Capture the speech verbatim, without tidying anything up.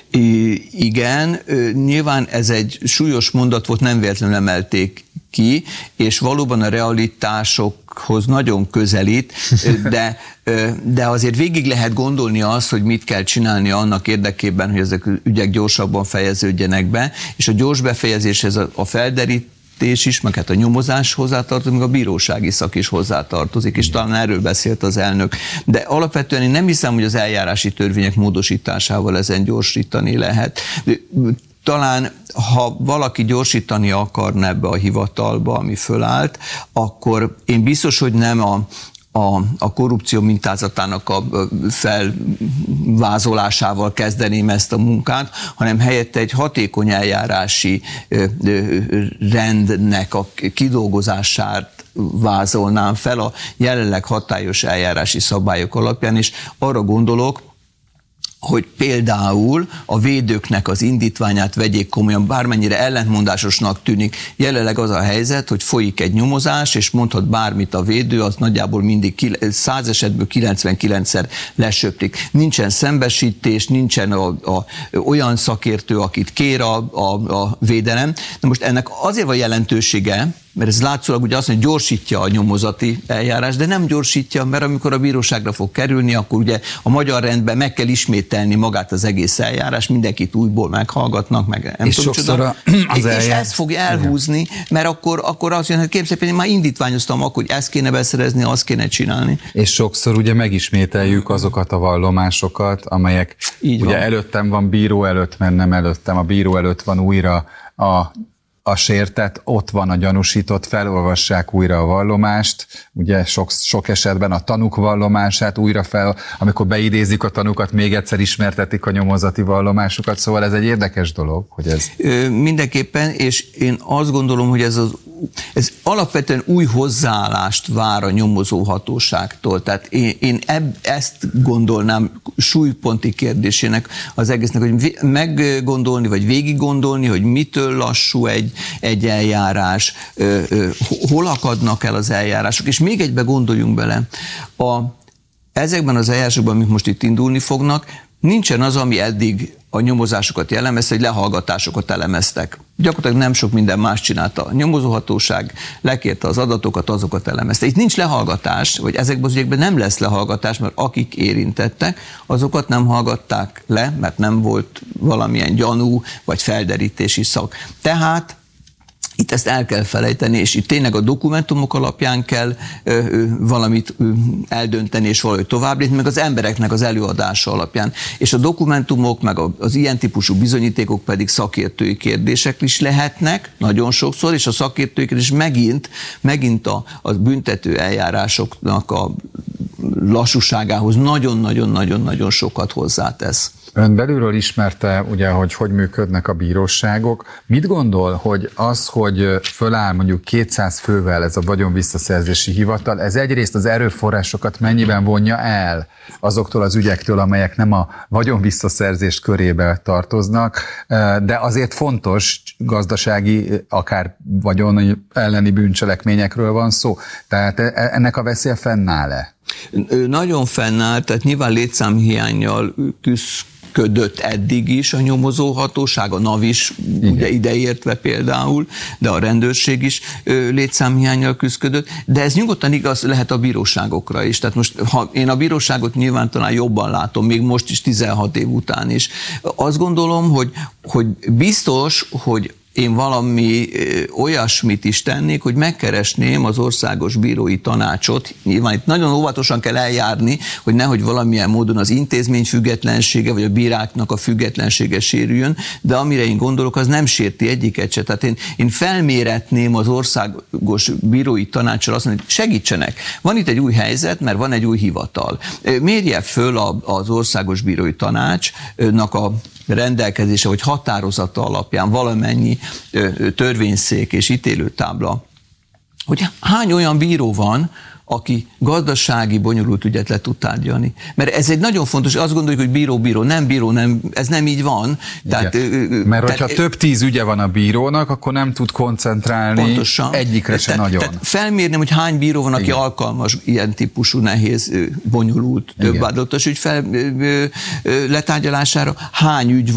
Igen, nyilván ez egy súlyos mondat volt, nem véletlenül emelték ki, és valóban a realitásokhoz nagyon közelít, de, de azért végig lehet gondolni azt, hogy mit kell csinálni annak érdekében, hogy ezek ügyek gyorsabban fejeződjenek be, és a gyors befejezéshez a felderítés is, meg hát a nyomozás hozzátartozik, meg a bírósági szak is hozzátartozik, és talán erről beszélt az elnök. De alapvetően én nem hiszem, hogy az eljárási törvények módosításával ezen gyorsítani lehet. Talán, ha valaki gyorsítani akarna ebbe a hivatalba, ami fölállt, akkor én biztos, hogy nem a, a, a korrupció mintázatának a felvázolásával kezdeném ezt a munkát, hanem helyette egy hatékony eljárási rendnek a kidolgozását vázolnám fel a jelenleg hatályos eljárási szabályok alapján, és arra gondolok, hogy például a védőknek az indítványát vegyék komolyan, bármennyire ellentmondásosnak tűnik. Jelenleg az a helyzet, hogy folyik egy nyomozás, és mondhat bármit a védő, az nagyjából mindig száz esetből kilencvenkilencszer lesöprik. Nincsen szembesítés, nincsen a, a, olyan szakértő, akit kér a, a, a védelem. Na most ennek azért van jelentősége, mert ez látszólag ugye azt mondja, hogy gyorsítja a nyomozati eljárás, de nem gyorsítja, mert amikor a bíróságra fog kerülni, akkor ugye a magyar rendben meg kell ismételni magát az egész eljárás, mindenkit újból meghallgatnak, meg nem és tudom csoda. És ez fog elhúzni, mert akkor, akkor azt mondja, hogy kérem szépen, én már indítványoztam akkor, hogy ezt kéne beszerezni, azt kéne csinálni. És sokszor ugye megismételjük azokat a vallomásokat, amelyek így ugye van. Előttem van bíró előtt, mert nem előttem, a bíró előtt van újra a a sértett, ott van a gyanúsított, felolvassák újra a vallomást, ugye sok, sok esetben a tanúk vallomását újra fel, amikor beidézik a tanúkat, még egyszer ismertetik a nyomozati vallomásukat, szóval ez egy érdekes dolog, hogy ez... Ö, mindenképpen, és én azt gondolom, hogy ez az ez alapvetően új hozzáállást vár a nyomozóhatóságtól. Tehát én, én eb, ezt gondolnám súlyponti kérdésének az egésznek, hogy meggondolni, vagy végig gondolni, hogy mitől lassú egy, egy eljárás, hol akadnak el az eljárások, és még egybe gondoljunk bele. A, ezekben az eljárásokban, amik most itt indulni fognak, nincsen az, ami eddig a nyomozásokat jellemezte, hogy lehallgatásokat elemeztek. Gyakorlatilag nem sok minden más csinálta a nyomozóhatóság, lekérte az adatokat, azokat elemezte. Itt nincs lehallgatás, vagy ezekben az ügyekben nem lesz lehallgatás, mert akik érintettek, azokat nem hallgatták le, mert nem volt valamilyen gyanú, vagy felderítési szak. Tehát itt ezt el kell felejteni, és itt tényleg a dokumentumok alapján kell ö, ö, valamit ö, eldönteni, és valahogy tovább lépni, meg az embereknek az előadása alapján. És a dokumentumok, meg az ilyen típusú bizonyítékok pedig szakértői kérdések is lehetnek, nagyon sokszor, és a szakértői kérdés megint, megint a, a büntető eljárásoknak a lassúságához nagyon-nagyon-nagyon-nagyon sokat hozzátesz. Ön belülről ismerte, ugye, hogy hogy működnek a bíróságok. Mit gondol, hogy az, hogy föláll mondjuk kétszáz fővel ez a vagyonvisszaszerzési hivatal, ez egyrészt az erőforrásokat mennyiben vonja el azoktól az ügyektől, amelyek nem a vagyonvisszaszerzés körébe tartoznak, de azért fontos gazdasági, akár vagyon elleni bűncselekményekről van szó. Tehát ennek a veszélye fennáll-e? Nagyon fennáll, tehát nyilván létszámhiánnyal küzdött eddig is a nyomozóhatóság, a NAV is, ugye ideértve például, de a rendőrség is létszámhiánnyal küzdött, de ez nyugodtan igaz lehet a bíróságokra is. Tehát most, ha én a bíróságot nyilván talán jobban látom, még most is tizenhat év után is. Azt gondolom, hogy, hogy biztos, hogy én valami olyasmit is tennék, hogy megkeresném az Országos Bírói Tanácsot. Nyilván itt nagyon óvatosan kell eljárni, hogy nehogy valamilyen módon az intézmény függetlensége, vagy a bíráknak a függetlensége sérüljön, de amire én gondolok, az nem sérti egyiket se. Tehát én, én felméretném az Országos Bírói Tanácssal azt mondani, hogy segítsenek. Van itt egy új helyzet, mert van egy új hivatal. Mérje föl az Országos Bírói Tanácsnak a rendelkezése, vagy határozata alapján valamennyi törvényszék és ítélőtábla, hogy hány olyan bíró van, aki gazdasági bonyolult ügyet le tud tárgyalni. Mert ez egy nagyon fontos, azt gondoljuk, hogy bíró-bíró, nem bíró, nem, ez nem így van. Tehát, mert hogyha tehát, több tíz ügye van a bírónak, akkor nem tud koncentrálni pontosan, egyikre se nagyon. Tehát felmérném, hogy hány bíró van, aki igen, alkalmas ilyen típusú nehéz, bonyolult, több áldozatos ügy fel, letárgyalására, hány ügy van,